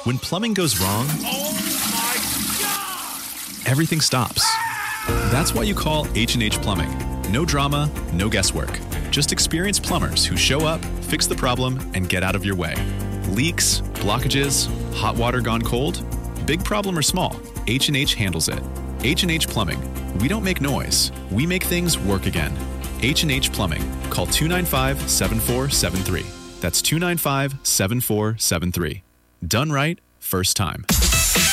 When plumbing goes wrong, Oh my God! everything stops. That's why you call H&H Plumbing. No drama, no guesswork. Just experienced plumbers who show up, fix the problem, and get out of your way. Leaks, blockages, hot water gone cold? Big problem or small, H&H handles it. H&H Plumbing. We don't make noise. We make things work again. H&H Plumbing. Call 295-7473. That's 295-7473. Done right, first time.